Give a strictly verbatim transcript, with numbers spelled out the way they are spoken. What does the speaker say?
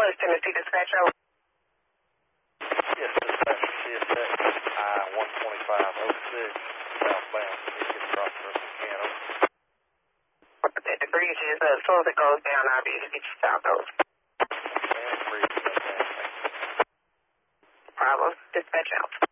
West Tennessee Dispatch over. Yes, dispatch to C S X, I one twenty-five oh six, southbound. You get across the Canada. That the breeze is, uh, as soon as it goes down, I'll be able to get you south over. And breeze, okay. Problem. Dispatch out.